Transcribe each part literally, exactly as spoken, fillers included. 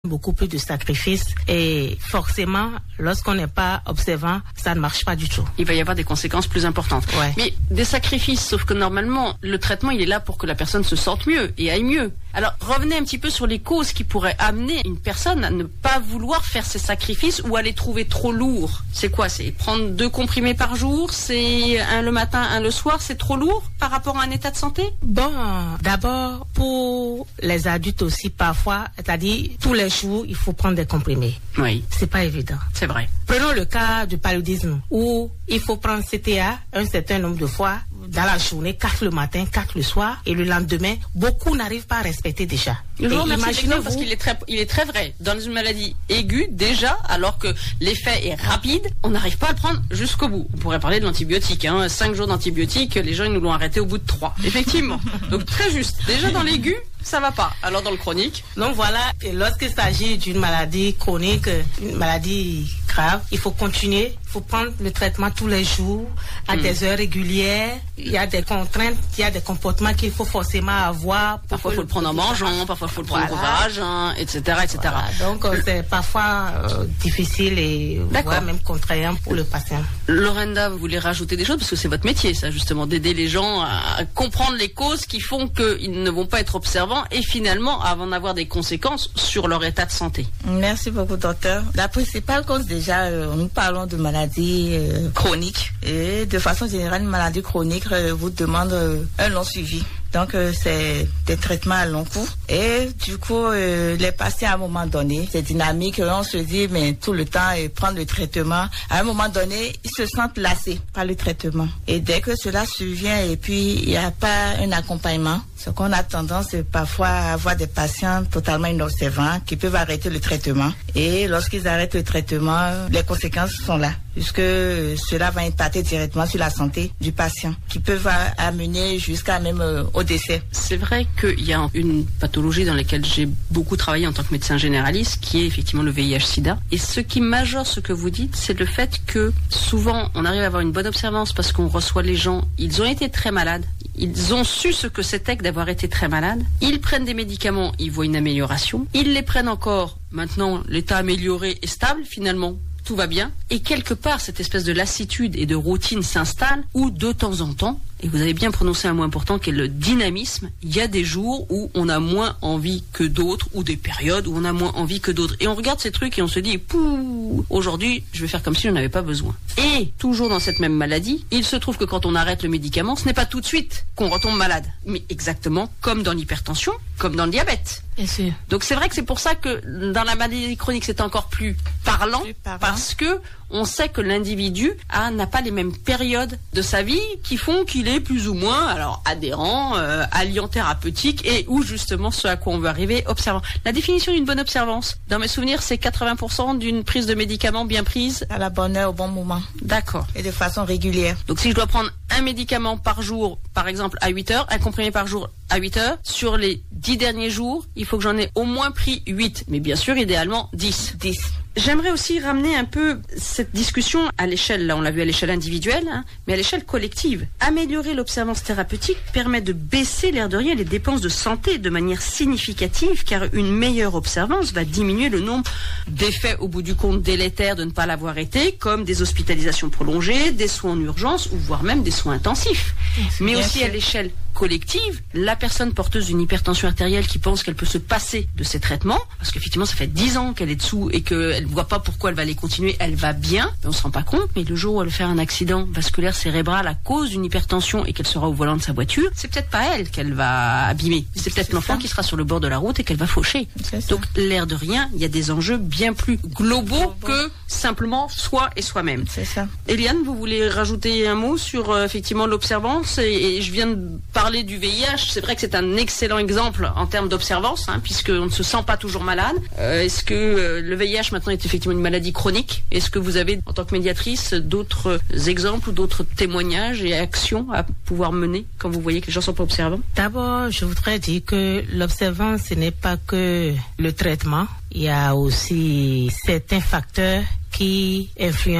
beaucoup plus de sacrifices et forcément, lorsqu'on n'est pas observant, ça ne marche pas du tout. Il va y avoir des conséquences plus importantes. Ouais. Mais des sacrifices, sauf que normalement, le traitement, il est là pour que la personne se sente mieux et aille mieux. Alors, revenez un petit peu sur les causes qui pourraient amener une personne à ne pas vouloir faire ces sacrifices ou à les trouver trop lourds. C'est quoi? C'est prendre deux comprimés par jour? C'est un le matin, un le soir? C'est trop lourd par rapport à un état de santé? Bon, d'abord, pour les adultes aussi, parfois, c'est-à-dire tous les jours, il faut prendre des comprimés. Oui. C'est pas évident. C'est vrai. Prenons le cas du paludisme, où il faut prendre C T A un certain nombre de fois dans la journée, quatre le matin, quatre le soir, et le lendemain, beaucoup n'arrivent pas à respecter déjà. Je vous remercie parce qu'il est très, il est très vrai. Dans une maladie aiguë, déjà, alors que l'effet est rapide, on n'arrive pas à le prendre jusqu'au bout. On pourrait parler de l'antibiotique, hein. Cinq jours d'antibiotique, les gens ils nous l'ont arrêté au bout de trois. Effectivement. Donc très juste. Déjà dans l'aigu, ça va pas. Alors dans le chronique. Donc voilà, et lorsqu'il s'agit d'une maladie chronique, une maladie grave, il faut continuer, il faut prendre le traitement tous les jours, à mmh. des heures régulières. Il y a des contraintes, il y a des comportements qu'il faut forcément avoir. Parfois il faut le prendre en mangeant, parfois il faut le prendre voilà. au ravage, hein, et cetera, et cetera. Voilà. Donc euh, c'est parfois euh, difficile et voire même contraignant pour le patient. Lorenda, vous voulez rajouter des choses parce que c'est votre métier, ça justement, d'aider les gens à comprendre les causes qui font qu'ils ne vont pas être observants et finalement à en avoir des conséquences sur leur état de santé. Merci beaucoup, docteur. La principale cause, déjà, euh, nous parlons de maladies euh, chroniques et de façon générale, une maladie chronique euh, vous demande euh, un long suivi. Donc, euh, c'est des traitements à long cours. Et du coup, euh, les patients, à un moment donné, c'est dynamique. On se dit, mais tout le temps, et prendre le traitement. À un moment donné, ils se sentent lassés par le traitement. Et dès que cela survient et puis il n'y a pas un accompagnement, ce qu'on a tendance parfois à avoir des patients totalement inobservants qui peuvent arrêter le traitement. Et lorsqu'ils arrêtent le traitement, les conséquences sont là, puisque cela va impacter directement sur la santé du patient, qui peuvent amener jusqu'à même euh, au décès. C'est vrai qu'il y a une pathologie dans laquelle j'ai beaucoup travaillé en tant que médecin généraliste, qui est effectivement le V I H sida. Et ce qui majore ce que vous dites, c'est le fait que souvent on arrive à avoir une bonne observance parce qu'on reçoit les gens, ils ont été très malades, ils ont su ce que c'était que d'avoir été très malades, ils prennent des médicaments, ils voient une amélioration, ils les prennent encore, maintenant l'état amélioré est stable finalement. Tout va bien. Et quelque part, cette espèce de lassitude et de routine s'installe où, de temps en temps, et vous avez bien prononcé un mot important qui est le dynamisme, il y a des jours où on a moins envie que d'autres, ou des périodes où on a moins envie que d'autres. Et on regarde ces trucs et on se dit, pouh, aujourd'hui, je vais faire comme si j'en avais pas besoin. Et, toujours dans cette même maladie, il se trouve que quand on arrête le médicament, ce n'est pas tout de suite qu'on retombe malade. Mais exactement comme dans l'hypertension, comme dans le diabète. Bien sûr. Donc c'est vrai que c'est pour ça que dans la maladie chronique, c'est encore plus parlant, plus parlant. parce que on sait que l'individu a, n'a pas les mêmes périodes de sa vie qui font qu'il est plus ou moins alors adhérent, euh, alliant thérapeutique et où justement ce à quoi on veut arriver, observant. La définition d'une bonne observance, dans mes souvenirs, c'est quatre-vingts pour cent d'une prise de médicaments bien prise. À la bonne heure, au bon moment. D'accord. Et de façon régulière. Donc si je dois prendre un médicament par jour, par exemple à huit heures, un comprimé par jour à huit heures, sur les dix derniers jours, il faut que j'en ai au moins pris huit, mais bien sûr, idéalement dix. dix. J'aimerais aussi ramener un peu cette discussion à l'échelle, là on l'a vu à l'échelle individuelle, hein, mais à l'échelle collective. Améliorer l'observance thérapeutique permet de baisser l'air de rien les dépenses de santé de manière significative, car une meilleure observance va diminuer le nombre d'effets au bout du compte délétères de ne pas l'avoir été, comme des hospitalisations prolongées, des soins en urgence ou voire même des soins intensifs. Mais aussi sûr. À l'échelle collective, la personne porteuse d'une hypertension artérielle qui pense qu'elle peut se passer de ses traitements, parce qu'effectivement ça fait dix ans qu'elle est dessous et qu'elle ne voit pas pourquoi elle va les continuer, elle va bien, mais on se rend pas compte, mais le jour où elle fait un accident vasculaire cérébral à cause d'une hypertension et qu'elle sera au volant de sa voiture, c'est peut-être pas elle qu'elle va abîmer, c'est peut-être c'est l'enfant ça. Qui sera sur le bord de la route et qu'elle va faucher. Donc l'air de rien, il y a des enjeux bien plus globaux bon, bon. que simplement soi et soi-même. C'est ça. Eliane, vous voulez rajouter un mot sur euh, effectivement l'observance et, et je viens de parler du V I H, c'est vrai que c'est un excellent exemple en termes d'observance, hein, puisqu'on ne se sent pas toujours malade. Euh, est-ce que euh, le V I H maintenant est effectivement une maladie chronique? Est-ce que vous avez, en tant que médiatrice, d'autres exemples ou d'autres témoignages et actions à pouvoir mener quand vous voyez que les gens ne sont pas observants? D'abord, je voudrais dire que l'observance, ce n'est pas que le traitement. Il y a aussi certains facteurs qui influencent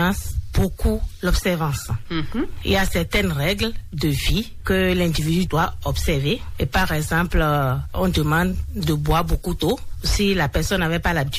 beaucoup l'observance. Mm-hmm. Il y a certaines règles de vie que l'individu doit observer. Et par exemple, euh, on demande de boire beaucoup d'eau. Si la personne n'avait pas l'habitude